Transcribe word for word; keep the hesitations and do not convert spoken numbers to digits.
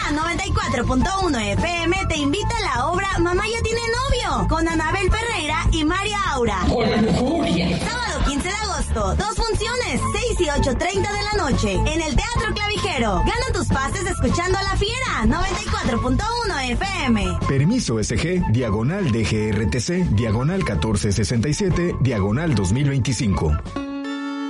noventa y cuatro punto uno F M te invita a la obra Mamá ya tiene novio, con Anabel Ferreira y María Aura. ¡Con furia! Sábado quince de agosto, dos funciones, seis y ocho treinta de la noche, en el Teatro Clavijero. Gana tus pases escuchando a La Fiera, noventa y cuatro punto uno F M. Permiso S G, diagonal D G R T C, diagonal catorce sesenta y siete, diagonal dos mil veinticinco.